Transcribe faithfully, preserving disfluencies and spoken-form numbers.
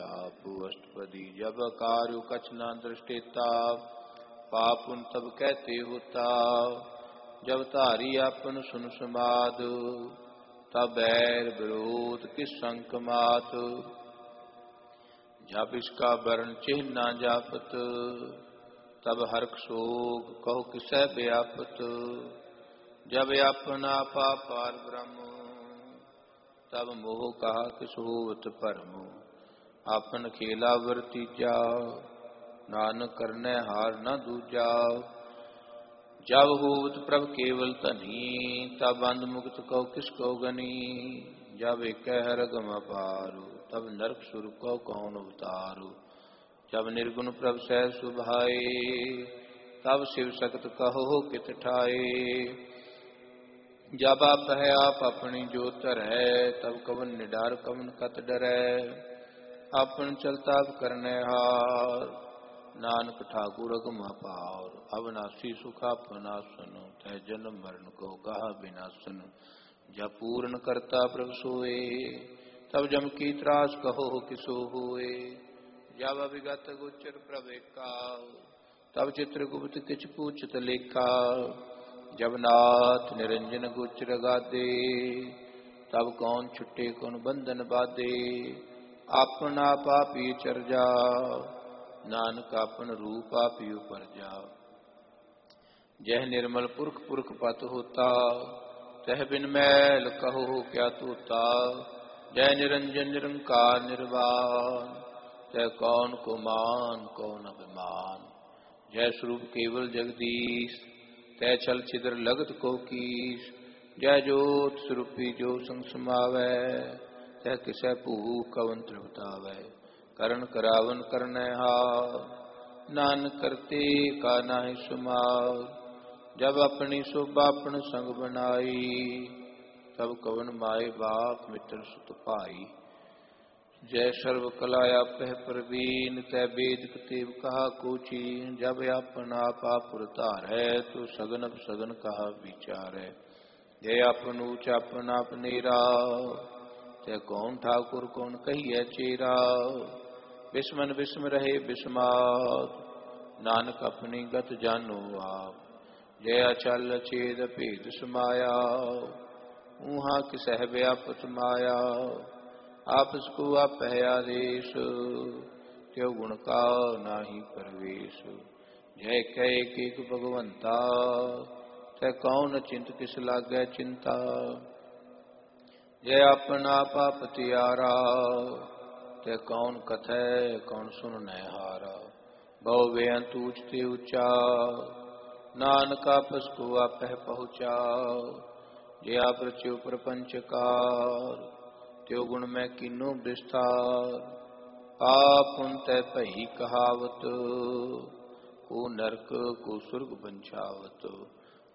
जापु अष्टपदी। जब कार्य कछ न दृष्टेता पाप उन तब कहते होता। जब धारी आपन सुन समाद तब बैर विरोध किस संक मात। जब इसका वर्ण चिन्ह न जापत तब हर्ष शोक कहो किसै व्यापत। जब अपना पार ब्रह्म तब मोह कहा किस होवत भरम। आपन खेला वर्तीजा नानक करने हार न दूजा। जब होवत प्रभ केवल धनी तब बंद मुक्त कहो किसको गनी। जब एक हर गम पारू तब नरक सुर को कौन अवतारू। जब निर्गुण प्रभ सह सुभाए तब शिव सख्त कहो कित ठाए। जब आप है आप अपनी जोत है तब कवन निडार कवन कत डरै। अपन चलता करने हार नानक ठाकुर अगमा पार। अविनाशी सुख अपना सुनो तह जन्म मरण को कहा विनाशन। जब पूर्ण करता प्रभ सोए तब जम की त्रास कहो किसो होए। जब अभिगत गोचर प्रभ एका तब चित्रगुप्त किछ पूछत लेखा। जब नाथ निरंजन गोचर गादे तब कौन छुट्टे कौन बंधन बाधे। अपना पापी चर्जा नानक अपन रूप आपी उपर जा। जह निर्मल पुरख पुरख पत होता तह बिन मैल कहो क्या तोता। जय निरंजन निरंकार निर्वाण तह कौन को मान कौन अभिमान। जय स्वरूप केवल जगदीश तय छल छिद्र लगत को कीस। जय जोत स्वरूपी जो संग समावै तह किसै भूख कवन तृप्तावै। करण करावन करनै हार नानक करते का नाहि सुमार। जब अपनी शोभा अपन संग बनाई तब कवन माए बाप मित्र सुत भाई। जय सर्व कलाया पह प्रवीण तै वेद कतेव कहा कोचीन। जब अपन आपा पुरतार है तो सगन सगन कहा विचार है। जय अपन ऊंच अपन अपनेरा तै कौन ठाकुर कौन कहिए चेरा। बिस्मन बिस्म रहे बिस्मात नानक अपनी गत जानो आप। जय अचल छेद भेद समाया ऊहा किसह व्यापत माया। आपस को आप है आदेश त्यो गुण का नाही परवेश। जय कह एक भगवंता तै कौन चिंत किस लागे चिंता। जय अपना पाप त्यारा तै कौन कथै कौन सुन हारा। बहु बेअंत ऊंचते ऊंचा नानक आपस को आप है पहुँचा। जय आप रच्यो प्रपंच कार त्यो गुण में किन्नो विस्तार। पाप उन तय भई कहावत को नरक को सुर्ग बंछावत।